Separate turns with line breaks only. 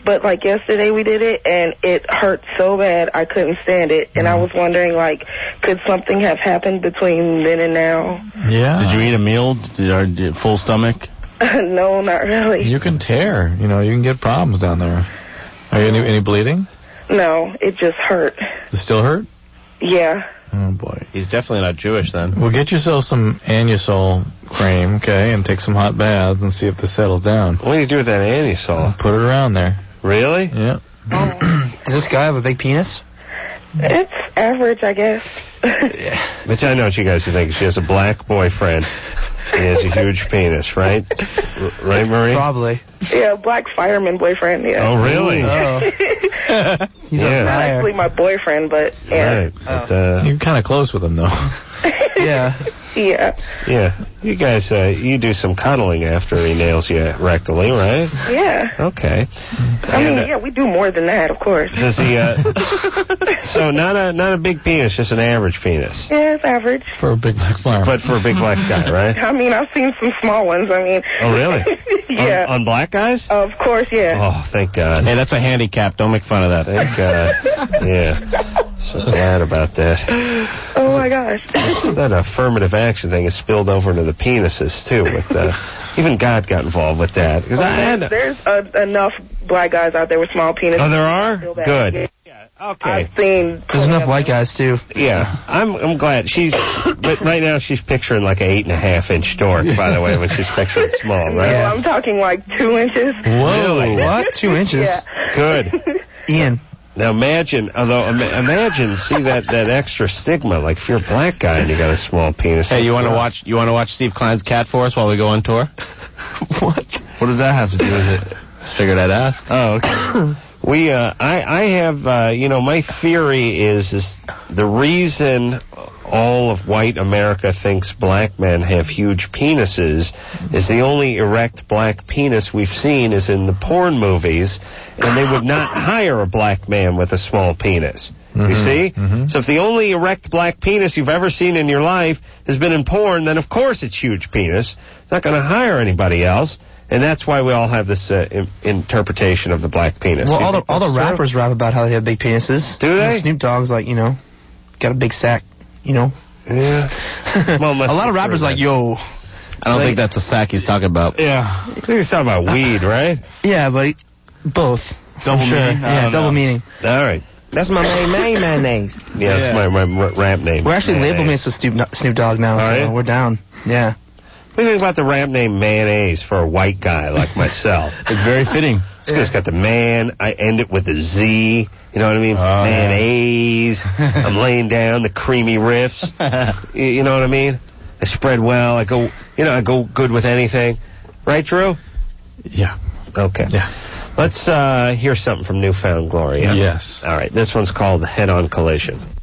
but like yesterday we did it, and it hurt so bad I couldn't stand it. And I was wondering, like, could something have happened between then and now?
Yeah.
Did you eat a meal? Full stomach?
No, not really.
You can tear. You know, you can get problems down there. Are you any bleeding?
No, it just hurt.
Does it still hurt?
Yeah.
Oh, boy.
He's definitely not Jewish, then.
Well, get yourself some Anusol cream, okay, and take some hot baths and see if this settles down.
What do you do with that Anusol?
Put it around there.
Really?
Yeah.
Does this guy have a big penis?
It's average, I guess.
But I know what you guys are thinking. She has a black boyfriend. He has a huge penis, right? Right, Marie?
Probably.
Yeah, black fireman boyfriend, yeah.
Oh, really?
He's a
Not
liar.
actually my boyfriend, but yeah.
Right. But,
You're kind of close with him, though.
Yeah.
Yeah.
yeah. You guys, you do some cuddling after he nails you rectally, right?
Yeah.
Okay.
I mean, yeah, we do more than that, of course.
Does he, so not a big penis, just an average penis.
Yeah, it's average.
For a big black fireman.
But for a big black guy, right?
I mean, I've seen some small ones. I mean.
Oh, really?
Yeah.
On black guys?
Of course, yeah.
Oh, thank God.
Hey, that's a handicap. Don't make fun of that.
Thank God. Yeah. So glad about that.
Oh, my gosh.
That affirmative action thing has spilled over into the penises, too. With even God got involved with that. Because
There's enough black guys out there with small penises.
Oh, there are?
Feel bad.
Good.
Yeah.
Okay.
I've seen.
There's enough white guys, too.
Yeah. I'm glad. But right now she's picturing like an 8.5-inch dork, by the way, when she's picturing small, right?
Yeah, I'm talking like 2 inches.
Whoa. Really?
What? 2 inches?
Yeah.
Good.
Ian.
Now imagine, see that extra stigma, like if you're a black guy and you got a small penis.
Hey, you want to watch Steve Klein's cat for us while we go on tour?
What?
What does that have to do with it? Just figured I'd ask. Oh, okay.
I have, my theory is the reason all of white America thinks black men have huge penises is the only erect black penis we've seen is in the porn movies, and they would not hire a black man with a small penis. You see? Mm-hmm. So if the only erect black penis you've ever seen in your life has been in porn, then of course it's huge penis. Not going to hire anybody else. And that's why we all have this interpretation of the black penis.
Well, all the rappers rap about how they have big penises.
Do they?
Snoop Dogg's like, got a big sack,
Yeah. Well,
a lot of rappers like, yo.
I don't think that's a sack he's talking about.
Yeah. I think he's talking about weed, right?
Yeah, but both.
Double meaning?
Yeah, double meaning.
All right.
That's my main mayonnaise.
Yeah, that's my rap name.
We're actually label mates with Snoop Dogg now, so we're down. Yeah.
What do you think about the rap name mayonnaise for a white guy like myself?
It's very fitting.
It's got the man. I end it with a Z. You know what I mean? Mayonnaise. I'm laying down the creamy riffs. You know what I mean? I spread well. I go good with anything. Right, Drew?
Yeah.
Okay.
Yeah.
Let's hear something from Newfound Glory.
Yes.
All right. This one's called Head-On Collision.